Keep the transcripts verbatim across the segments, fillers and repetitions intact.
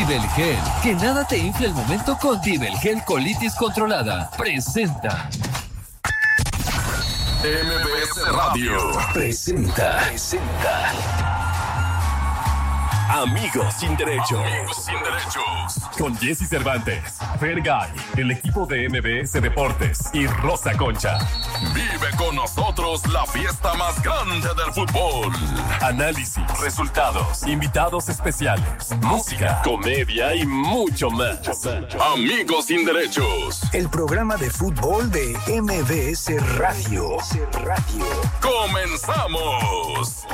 Dibelgel. Que nada te infle el momento con Dibelgel Colitis Controlada. Presenta. M B S Radio Presenta. Presenta. Amigos sin derechos. Amigos sin derechos. Con Jesse Cervantes, Fergay, el equipo de M B S Deportes y Rosa Concha. Vive con nosotros la fiesta más grande del fútbol. Análisis, resultados, invitados especiales, música, comedia y mucho más. Amigos sin derechos. El programa de fútbol de M B S Radio. Radio. ¡Comenzamos!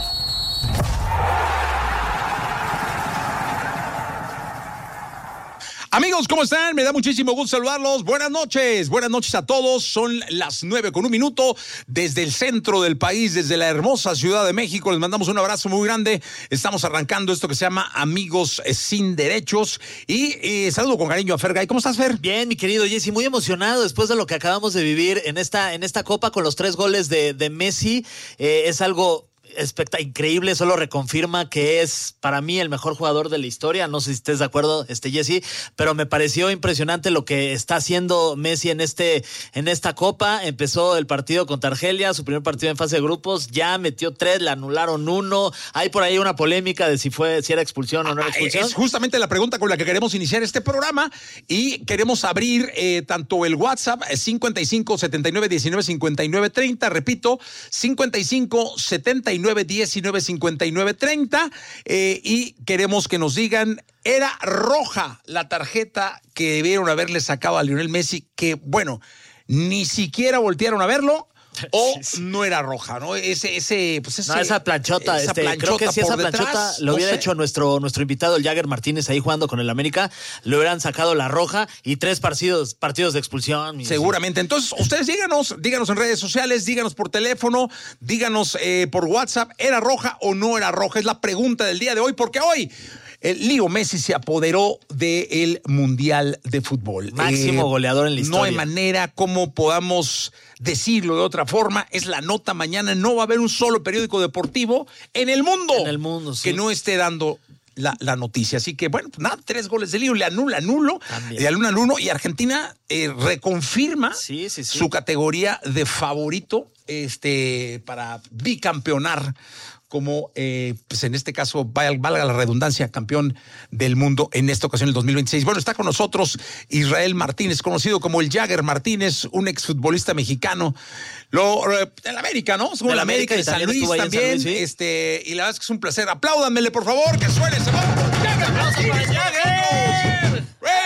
Amigos, ¿cómo están? Me da muchísimo gusto saludarlos. Buenas noches, buenas noches a todos. Son las nueve con un minuto desde el centro del país, desde la hermosa Ciudad de México. Les mandamos un abrazo muy grande. Estamos arrancando esto que se llama Amigos Sin Derechos. Y eh, saludo con cariño a Fergay. ¿Cómo estás, Fer? Bien, mi querido Jesse, muy emocionado después de lo que acabamos de vivir en esta, en esta Copa con los tres goles de, de Messi. Eh, es algo espectacular, increíble, solo reconfirma que es para mí el mejor jugador de la historia. No sé si estés de acuerdo, este Jesse, pero me pareció impresionante lo que está haciendo Messi en este en esta Copa. Empezó el partido contra Argelia, su primer partido en fase de grupos, ya metió tres, le anularon uno. Hay por ahí una polémica de si fue si era expulsión o no era expulsión. Es justamente la pregunta con la que queremos iniciar este programa y queremos abrir eh, tanto el WhatsApp cincuenta y cinco, setenta y nueve, diecinueve, cincuenta y nueve, treinta, repito, cincuenta y cinco, setenta y nueve, diecinueve, cincuenta y nueve, treinta, eh, y queremos que nos digan, ¿era roja la tarjeta que debieron haberle sacado a Lionel Messi? Que, bueno, ni siquiera voltearon a verlo. O sí, sí. No era roja, ¿no? Ese, ese, pues ese, no, esa planchota, esa este, planchota creo que si esa planchota detrás, lo hubiera no sé. hecho nuestro, nuestro invitado, el Jagger Martínez, ahí jugando con el América, le hubieran sacado la roja y tres partidos, partidos de expulsión. Seguramente. Entonces, ustedes díganos, díganos en redes sociales, díganos por teléfono, díganos eh, por WhatsApp, ¿era roja o no era roja? Es la pregunta del día de hoy, porque hoy el Leo Messi se apoderó del Mundial de Fútbol. Máximo eh, goleador en la historia. No hay manera como podamos decirlo de otra forma. Es la nota mañana. No va a haber un solo periódico deportivo en el mundo, en el mundo sí. que no esté dando la, la noticia. Así que, bueno, nada, tres goles de Leo. Le anula, anulo. Le anula, anulo. Y Argentina eh, reconfirma sí, sí, sí. su categoría de favorito este, para bicampeonar, como eh, pues en este caso, valga la redundancia, campeón del mundo en esta ocasión, el dos mil veintiséis. Bueno, está con nosotros Israel Martínez, conocido como el Jagger Martínez, un exfutbolista mexicano. Lo, en América, ¿no? Según la América, de San Luis también. San Luis, ¿sí? este, y la verdad es que es un placer. Apláudanmele, por favor, que suene ese Jagger. ¡Aplausos para Jagger!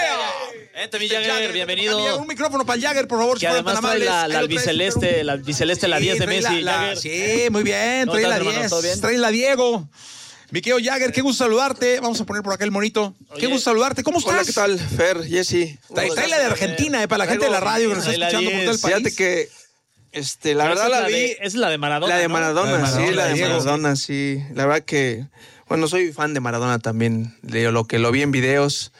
Vente, mi Jagger, Jagger, bienvenido. Un micrófono para el Jagger, por favor. Que si además trae la, la albiceleste, la albiceleste, sí, la diez de Messi. La, la, sí, muy bien, trae la diez. Trae la Diego. Mi querido Jagger, qué gusto saludarte. Vamos a poner por acá el monito. Oye, qué gusto saludarte. ¿Cómo estás? Hola, ¿qué tal? Fer, Jesse. Trae, trae la de Argentina, eh, para la gente de la radio que nos está escuchando por todo el país. Fíjate que, este, la verdad la vi. Es la de Maradona. La de Maradona, ¿no? sí, la de Maradona, sí. La verdad que, bueno, soy fan de Maradona también. De lo que lo vi en videos.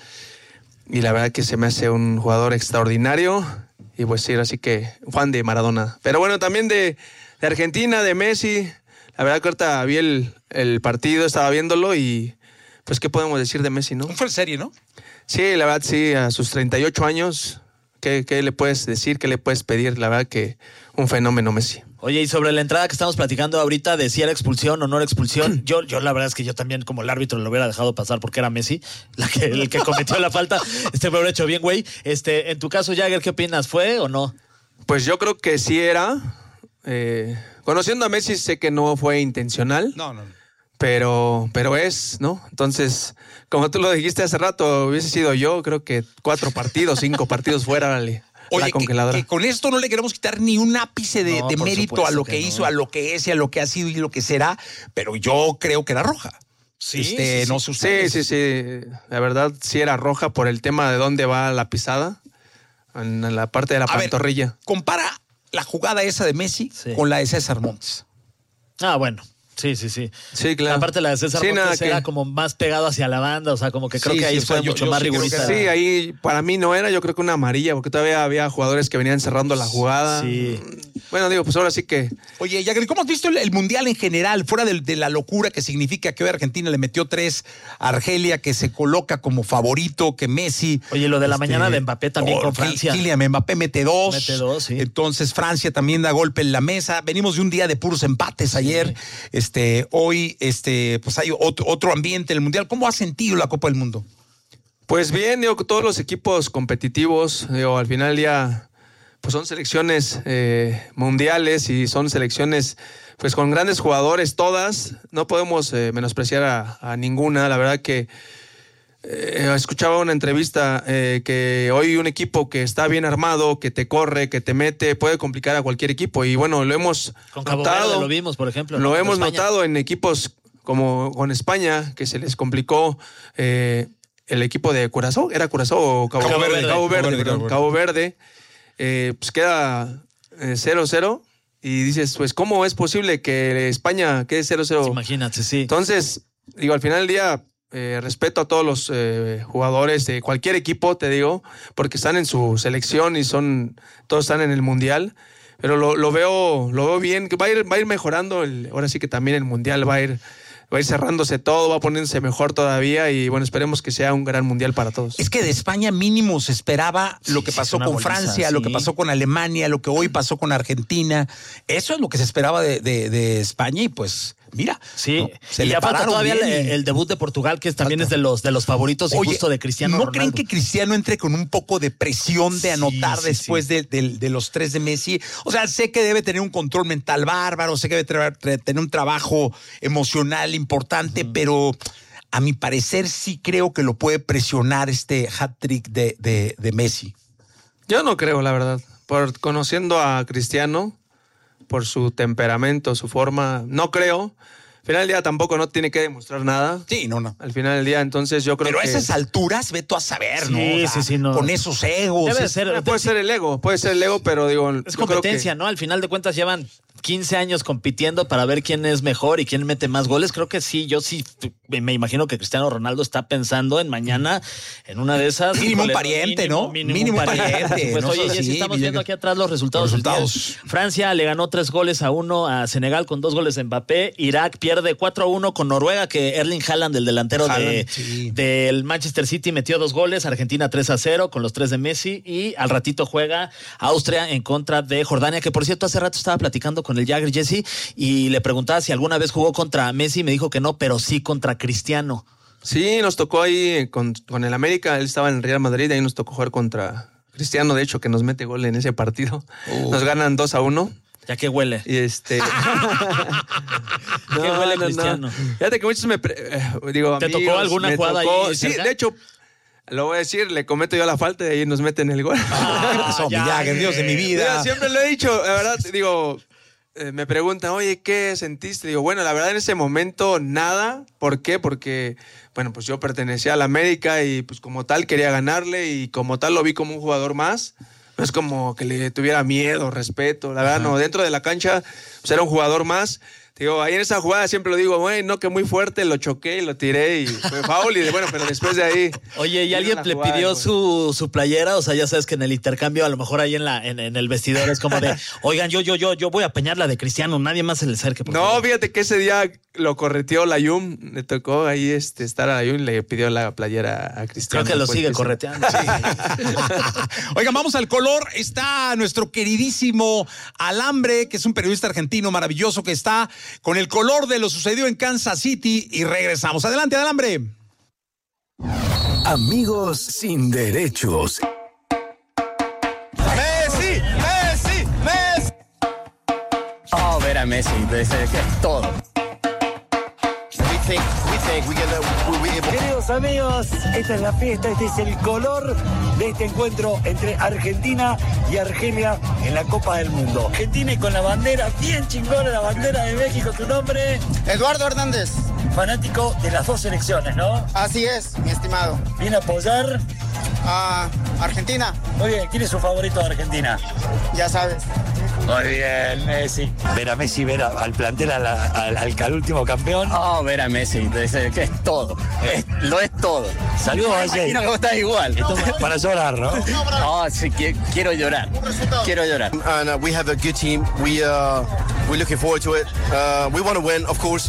Y la verdad que se me hace un jugador extraordinario. Y pues sí, así que fan de Maradona. Pero bueno, también de, de Argentina, de Messi. La verdad que ahorita vi el, el partido, estaba viéndolo y pues qué podemos decir de Messi, ¿no? Fue en serie, ¿no? Sí, la verdad sí, a sus treinta y ocho años, ¿qué, qué le puedes decir? ¿Qué le puedes pedir? La verdad que un fenómeno Messi. Oye, y sobre la entrada que estamos platicando ahorita de si era expulsión o no era expulsión, yo, yo la verdad es que yo también como el árbitro lo hubiera dejado pasar porque era Messi la que, el que cometió la falta. Este me hubiera hecho bien, güey. Este, en tu caso, Jagger, ¿qué opinas? ¿Fue o no? Pues yo creo que sí era. Eh, conociendo a Messi sé que no fue intencional. No, no. Pero, pero es, ¿no? Entonces, como tú lo dijiste hace rato, hubiese sido yo, creo que cuatro partidos, cinco partidos fuera, vale. Oye, que, que con esto no le queremos quitar ni un ápice de, no, de mérito a lo que, que hizo, no. a lo que es y a lo que ha sido y lo que será, pero yo creo que era roja. Sí, este, sí, no sí. sí, sí, sí. La verdad sí era roja por el tema de dónde va la pisada, en la parte de la a pantorrilla. Ver, compara la jugada esa de Messi sí. con la de César Montes. Ah, bueno. Sí, sí, sí. Sí, claro. Aparte la de César sí, Montes que... era como más pegado hacia la banda, o sea, como que creo sí, que ahí sí, fue o sea, yo, mucho yo más sí rigurista. Sí, ahí para mí no era, yo creo que una amarilla, porque todavía había jugadores que venían cerrando la jugada. Sí. Bueno, digo, pues ahora sí que... Oye, Jagger, ¿cómo has visto el, el Mundial en general? Fuera de, de la locura que significa que hoy Argentina le metió tres a Argelia, que se coloca como favorito, que Messi... Oye, lo de la este, mañana de Mbappé también oh, con Francia. Kylian Mbappé mete dos. Mete dos, sí. Entonces Francia también da golpe en la mesa. Venimos de un día de puros empates ayer. Este, hoy este, pues hay otro, otro ambiente en el Mundial. ¿Cómo has sentido la Copa del Mundo? Pues bien, digo, todos los equipos competitivos, digo, al final ya... Pues son selecciones eh, mundiales y son selecciones pues con grandes jugadores todas. No podemos eh, menospreciar a, a ninguna. La verdad que eh, escuchaba una entrevista eh, que hoy un equipo que está bien armado, que te corre, que te mete, puede complicar a cualquier equipo. Y bueno, lo hemos Con Cabo notado. Verde lo vimos, por ejemplo. Lo ¿no? hemos España. notado en equipos como con España, que se les complicó... Eh, el equipo de Curazao, ¿era Curazao o Cabo, Cabo Verde? Verde. Cabo Verde, Cabo Verde, perdón, Cabo Cabo Verde. Eh, pues queda eh, cero cero y dices, pues, ¿cómo es posible que España quede cero cero? Imagínate, sí. Entonces, digo, al final del día, eh, respeto a todos los eh, jugadores de cualquier equipo, te digo, porque están en su selección y son todos están en el Mundial, pero lo, lo veo lo veo bien, que va a ir, va a ir mejorando, el, ahora sí que también el Mundial va a ir... Va a ir cerrándose todo, va poniéndose mejor todavía y bueno, esperemos que sea un gran mundial para todos. Es que de España mínimo se esperaba lo Sí, que sí, pasó es una con goliza, Francia, sí. lo que pasó con Alemania, lo que hoy pasó con Argentina. Eso es lo que se esperaba de, de, de España y pues mira. Sí, ¿no? Se y le ya falta pararon todavía bien el, y- el debut de Portugal, que también Falta. es de los, de los favoritos y Oye, justo de Cristiano ¿no Ronaldo. creen que Cristiano entre con un poco de presión de Sí, anotar sí, después sí. De, de- de los tres de Messi? O sea, sé que debe tener un control mental bárbaro, sé que debe tra- tra- tener un trabajo emocional importante, uh-huh. pero a mi parecer sí creo que lo puede presionar este hat-trick de, de, de Messi. Yo no creo, la verdad. Por conociendo a Cristiano, por su temperamento, su forma, no creo. Al final del día tampoco no tiene que demostrar nada. Sí, no, no. Al final del día, entonces yo creo Pero a que... esas alturas, ve tú a saber, Sí, ¿no? O sea, sí, sí, no. Con esos egos. Debe es- ser, Eh, puede ser el ego, puede ser el ego, pero digo... es yo creo competencia, que- ¿no? Al final de cuentas llevan quince años compitiendo para ver quién es mejor y quién mete más goles. Creo que sí, yo sí me imagino que Cristiano Ronaldo está pensando en mañana en una de esas. Mínimo un híjole, pariente, ¿no? Mínimo, Mínimo un pariente. pariente, Pues no oye, seas Jessy, así, estamos Villegas. viendo aquí atrás los resultados. Los del día. resultados. Francia le ganó tres goles a uno a Senegal con dos goles de Mbappé. Irak pierde cuatro a uno con Noruega, que Erling Haaland, el delantero de, Haaland, sí. del Manchester City, metió dos goles. Argentina tres a cero con los tres de Messi. Y al ratito juega Austria en contra de Jordania, que por cierto hace rato estaba platicando con el Jagger, Jesse, y le preguntaba si alguna vez jugó contra Messi. Me dijo que no, pero sí contra Cristiano. Sí, nos tocó ahí con, con el América, él estaba en el Real Madrid, ahí nos tocó jugar contra Cristiano, de hecho, que nos mete gol en ese partido. Uh. Nos ganan dos a uno. Ya que huele. Y este. ¿Qué huele Cristiano? Fíjate que muchos me. pre- eh, digo, ¿Te amigos, tocó alguna me jugada tocó- ahí Sí, cerca? de hecho, lo voy a decir, le cometo yo la falta y ahí nos meten el gol. ¿Qué pasó, mi ya, Jagger? Dios de mi vida. Digo, siempre lo he dicho, la verdad, digo. eh, me preguntan, oye, ¿qué sentiste? Digo, bueno, la verdad en ese momento nada. ¿Por qué? Porque, bueno, pues yo pertenecía a la América y pues como tal quería ganarle y como tal lo vi como un jugador más. No es como que le tuviera miedo, respeto. La verdad, Ajá. no. Dentro de la cancha, pues era un jugador más. Digo, ahí en esa jugada siempre lo digo, güey, no, que muy fuerte, lo choqué y lo tiré y fue foul. Y de, bueno, pero después de ahí. Oye, ¿y vino alguien la le jugada, pidió güey. su, su playera? O sea, ya sabes que en el intercambio, a lo mejor ahí en la en, en el vestidor es como de, oigan, yo, yo, yo, yo voy a peñar la de Cristiano, nadie más se le acerque. por No, favor. fíjate que ese día lo correteó la Yum. Le tocó ahí este, estar a la Yum y le pidió la playera a Cristiano. Creo que lo Pues, sigue que sí. correteando. Oigan, vamos al color. Está nuestro queridísimo Alambre, que es un periodista argentino maravilloso que está con el color de lo sucedido en Kansas City y regresamos. Adelante, Alambre. Amigos sin derechos. Messi, Messi, Messi. Oh, ver a Messi, desde que todo. We think, we think we get a, we, we, Queridos amigos, esta es la fiesta, este es el color de este encuentro entre Argentina y Argelia en la Copa del Mundo. Argentina y con la bandera bien chingona, la bandera de México, tu nombre, Eduardo Hernández. fanático de las dos selecciones, ¿no? Así es, mi estimado. Viene a apoyar. A Argentina, Muy bien, ¿quién es su favorito de Argentina? ya sabes. Muy bien, Messi. Ver a Messi, ver a- al plantel, a la- al, al, al último campeón. Oh, ver a Messi, es, es todo, es, lo es todo. Saludos a Jay. Imagino que vos estás igual. Esto para llorar, ¿no? Oh, sí, qui- quiero llorar, quiero llorar. And uh, we have a good team. We uh, we're looking forward to it. Uh, we want to win, of course.